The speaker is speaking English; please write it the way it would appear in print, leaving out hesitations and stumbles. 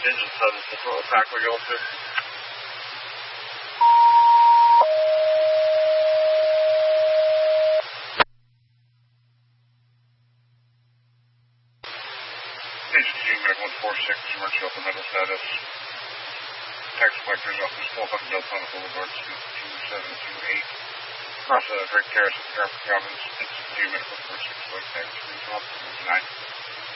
Engine 7, control attack, we go to. Agent G, Meg 146, emergency open mental status. Tax collectors, office 1200 Deltona Boulevard, Suite 2728. Across Drake Terrace at the Garfield Commons, Instant G, Medical 46, like that, 9.